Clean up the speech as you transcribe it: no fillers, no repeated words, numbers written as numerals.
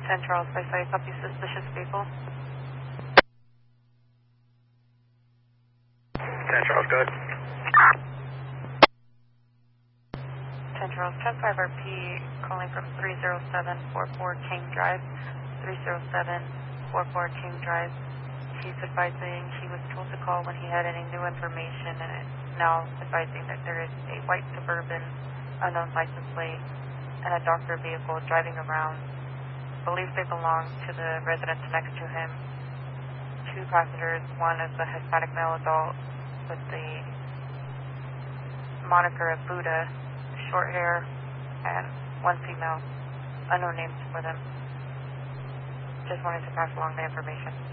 10 Charles by site, copy suspicious vehicle. 10 Charles, go ahead. 10 Charles, 10-5 RP, calling from 30744 King Drive. 30744 King Drive. He's advising he was told to call when he had any new information, and is now advising that there is a white Suburban, unknown license plate, and a doctor vehicle driving around. Believes they belong to the residence next to him. 2 passengers, one is a Hispanic male adult with the moniker of Buddha, short hair, and 1 female. Unknown names for them. Just wanted to pass along the information.